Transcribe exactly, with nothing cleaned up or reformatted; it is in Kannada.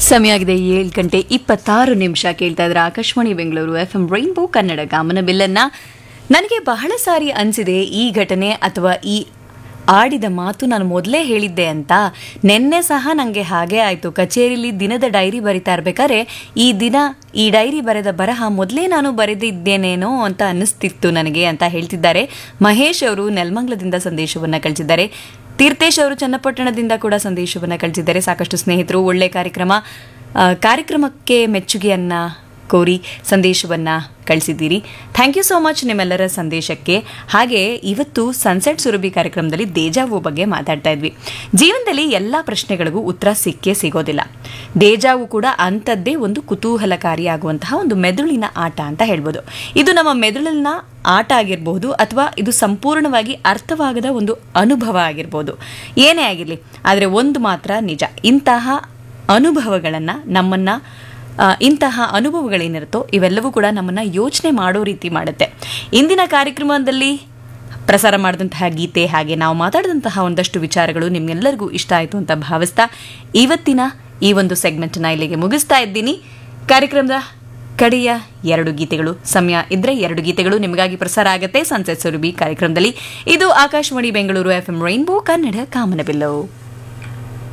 ಸಮಯ ಆಗಿದೆ ಏಳು ಗಂಟೆ ಇಪ್ಪತ್ತಾರು ನಿಮಿಷ. ಕೇಳ್ತಾ ಇದ್ರೆ Akashvani Bengaluru F M rainbow Kannada ಗಮನ ಬಿಲ್ಲನ್ನ. ನನಗೆ ಬಹಳ ಸಾರಿ ಅನಿಸಿದೆ ಈ ಘಟನೆ ಅಥವಾ ಈ ಆಡಿದ ಮಾತು ನಾನು ಮೊದಲೇ ಹೇಳಿದ್ದೆ ಅಂತ. ನಿನ್ನೆ ಸಹ ನನಗೆ ಹಾಗೆ ಆಯಿತು. ಕಚೇರಿಲಿ ದಿನದ ಡೈರಿ ಬರಿತಾ ಇರಬೇಕಾದ್ರೆ ಈ ದಿನ ಈ ಡೈರಿ ಬರೆದ ಬರಹ ಮೊದಲೇ ನಾನು ಬರೆದಿದ್ದೇನೇನೋ ಅಂತ ಅನ್ನಿಸ್ತಿತ್ತು ನನಗೆ ಅಂತ ಹೇಳ್ತಿದ್ದಾರೆ ಮಹೇಶ್ ಅವರು ನೆಲಮಂಗಲದಿಂದ ಸಂದೇಶವನ್ನು ಕಳಿಸಿದ್ದಾರೆ. ತೀರ್ಥೇಶ್ ಅವರು ಚನ್ನಪಟ್ಟಣದಿಂದ ಕೂಡ ಸಂದೇಶವನ್ನು ಕಳಿಸಿದ್ದಾರೆ. ಸಾಕಷ್ಟು ಸ್ನೇಹಿತರು ಒಳ್ಳೆ ಕಾರ್ಯಕ್ರಮ ಕಾರ್ಯಕ್ರಮಕ್ಕೆ ಮೆಚ್ಚುಗೆಯನ್ನ ಕೋರಿ ಸಂದೇಶವನ್ನು ಕಳಿಸಿದ್ದೀರಿ. ಥ್ಯಾಂಕ್ ಯು ಸೋ ಮಚ್ ನಿಮ್ಮೆಲ್ಲರ ಸಂದೇಶಕ್ಕೆ. ಹಾಗೆ ಇವತ್ತು ಸನ್ಸೆಟ್ ಸುರಭಿ ಕಾರ್ಯಕ್ರಮದಲ್ಲಿ ದೇಜಾವು ಬಗ್ಗೆ ಮಾತಾಡ್ತಾ ಇದ್ವಿ. ಜೀವನದಲ್ಲಿ ಎಲ್ಲ ಪ್ರಶ್ನೆಗಳಿಗೂ ಉತ್ತರ ಸಿಕ್ಕೇ ಸಿಗೋದಿಲ್ಲ. ದೇಜಾವು ಕೂಡ ಅಂಥದ್ದೇ ಒಂದು ಕುತೂಹಲಕಾರಿಯಾಗುವಂತಹ ಒಂದು ಮೆದುಳಿನ ಆಟ ಅಂತ ಹೇಳ್ಬೋದು. ಇದು ನಮ್ಮ ಮೆದುಳಿನ ಆಟ ಆಗಿರಬಹುದು ಅಥವಾ ಇದು ಸಂಪೂರ್ಣವಾಗಿ ಅರ್ಥವಾಗದ ಒಂದು ಅನುಭವ ಆಗಿರ್ಬೋದು. ಏನೇ ಆಗಿರಲಿ, ಆದರೆ ಒಂದು ಮಾತ್ರ ನಿಜ, ಇಂತಹ ಅನುಭವಗಳನ್ನು ನಮ್ಮನ್ನು ಇಂತಹ ಅನುಭವಗಳೇನಿರುತ್ತೋ ಇವೆಲ್ಲವೂ ಕೂಡ ನಮ್ಮನ್ನು ಯೋಚನೆ ಮಾಡೋ ರೀತಿ ಮಾಡುತ್ತೆ. ಇಂದಿನ ಕಾರ್ಯಕ್ರಮದಲ್ಲಿ ಪ್ರಸಾರ ಮಾಡಿದಂತಹ ಗೀತೆ ಹಾಗೆ ನಾವು ಮಾತಾಡಿದಂತಹ ಒಂದಷ್ಟು ವಿಚಾರಗಳು ನಿಮ್ಗೆಲ್ಲರಿಗೂ ಇಷ್ಟ ಆಯಿತು ಅಂತ ಭಾವಿಸ್ತಾ ಇವತ್ತಿನ ಈ ಒಂದು ಸೆಗ್ಮೆಂಟ್ನ ಇಲ್ಲಿಗೆ ಮುಗಿಸ್ತಾ ಇದ್ದೀನಿ. ಕಾರ್ಯಕ್ರಮದ ಕಡೆಯ ಎರಡು ಗೀತೆಗಳು, ಸಮಯ ಇದ್ರೆ ಎರಡು ಗೀತೆಗಳು ನಿಮಗಾಗಿ ಪ್ರಸಾರ ಆಗುತ್ತೆ ಸನ್ಸೆಟ್ ಸುರಭಿ ಕಾರ್ಯಕ್ರಮದಲ್ಲಿ. ಇದು Akashvani Bengaluru F M rainbow Kannada ಕಾಮನಬಿಲ್ಲು.